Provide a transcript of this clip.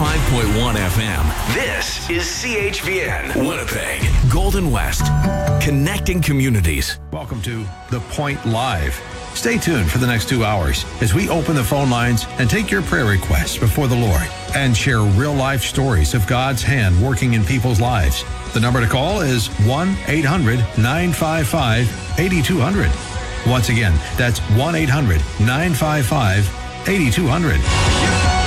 95.1 FM. This is CHVN, Winnipeg, Golden West, connecting communities. Welcome to The Point Live. Stay tuned for the next 2 hours as we open the phone lines and take your prayer requests before the Lord and share real-life stories of God's hand working in people's lives. The number to call is 1-800-955-8200. Once again, that's 1-800-955-8200.